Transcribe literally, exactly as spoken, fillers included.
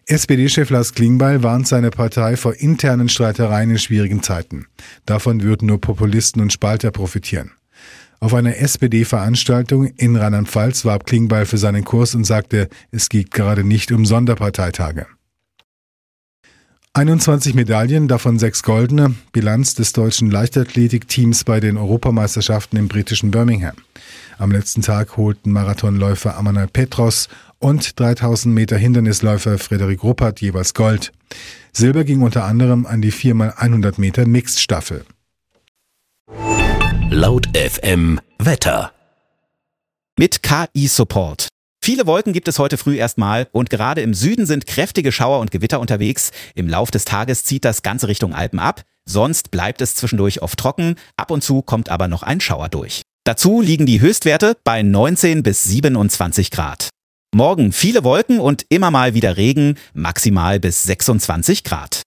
S P D-Chef Lars Klingbeil warnt seine Partei vor internen Streitereien in schwierigen Zeiten. Davon würden nur Populisten und Spalter profitieren. Auf einer S P D-Veranstaltung in Rheinland-Pfalz warb Klingbeil für seinen Kurs und sagte, es geht gerade nicht um Sonderparteitage. einundzwanzig Medaillen, davon sechs goldene, Bilanz des deutschen Leichtathletikteams bei den Europameisterschaften im britischen Birmingham. Am letzten Tag holten Marathonläufer Amanal Petros und dreitausend Meter Hindernisläufer Frederik Ruppert jeweils Gold. Silber ging unter anderem an die vier mal hundert Meter Mixed-Staffel. Laut F M Wetter. Mit K I-Support. Viele Wolken gibt es heute früh erstmal und gerade im Süden sind kräftige Schauer und Gewitter unterwegs. Im Lauf des Tages zieht das Ganze Richtung Alpen ab. Sonst bleibt es zwischendurch oft trocken. Ab und zu kommt aber noch ein Schauer durch. Dazu liegen die Höchstwerte bei neunzehn bis siebenundzwanzig Grad. Morgen viele Wolken und immer mal wieder Regen, maximal bis sechsundzwanzig Grad.